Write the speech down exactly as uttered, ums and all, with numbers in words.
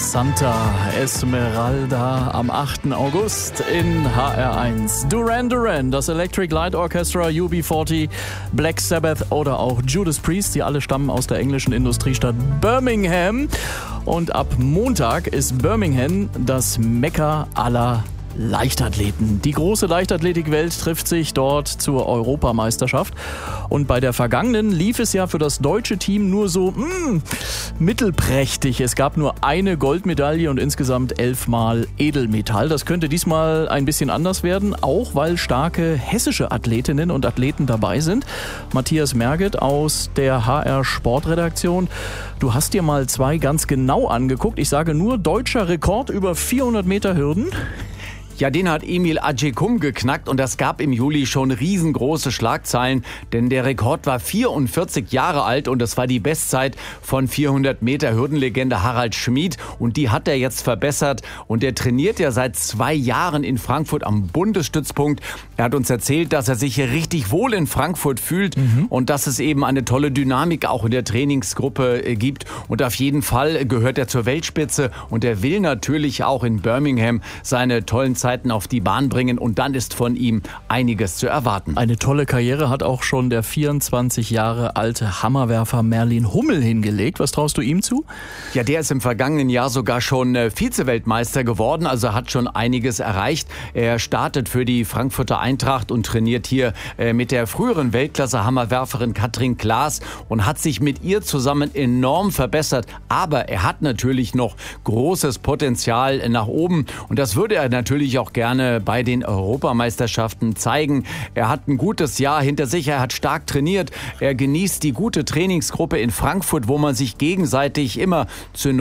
Santa Esmeralda am achten August in H R eins. Duran Duran, das Electric Light Orchestra, U B vierzig, Black Sabbath oder auch Judas Priest, die alle stammen aus der englischen Industriestadt Birmingham. Und ab Montag ist Birmingham das Mekka aller Leichtathleten. Die große Leichtathletikwelt trifft sich dort zur Europameisterschaft. Und bei der vergangenen lief es ja für das deutsche Team nur so mh, mittelprächtig. Es gab nur eine Goldmedaille und insgesamt elfmal Edelmetall. Das könnte diesmal ein bisschen anders werden, auch weil starke hessische Athletinnen und Athleten dabei sind. Matthias Merget aus der H R Sportredaktion. Du hast dir mal zwei ganz genau angeguckt. Ich sage nur deutscher Rekord über vierhundert Meter Hürden. Ja, den hat Emil Acıkum geknackt und das gab im Juli schon riesengroße Schlagzeilen, denn der Rekord war vierundvierzig Jahre alt und das war die Bestzeit von vierhundert Meter Hürdenlegende Harald Schmid und die hat er jetzt verbessert und er trainiert ja seit zwei Jahren in Frankfurt am Bundesstützpunkt. Er hat uns erzählt, dass er sich hier richtig wohl in Frankfurt fühlt mhm. und dass es eben eine tolle Dynamik auch in der Trainingsgruppe gibt und auf jeden Fall gehört er zur Weltspitze und er will natürlich auch in Birmingham seine tollen Zeiten auf die Bahn bringen und dann ist von ihm einiges zu erwarten. Eine tolle Karriere hat auch schon der vierundzwanzig Jahre alte Hammerwerfer Merlin Hummel hingelegt. Was traust du ihm zu? Ja, der ist im vergangenen Jahr sogar schon Vize-Weltmeister geworden, also hat schon einiges erreicht. Er startet für die Frankfurter Eintracht und trainiert hier mit der früheren Weltklasse-Hammerwerferin Katrin Klaas und hat sich mit ihr zusammen enorm verbessert. Aber er hat natürlich noch großes Potenzial nach oben und das würde er natürlich auch gerne bei den Europameisterschaften zeigen. Er hat ein gutes Jahr hinter sich, er hat stark trainiert, er genießt die gute Trainingsgruppe in Frankfurt, wo man sich gegenseitig immer zu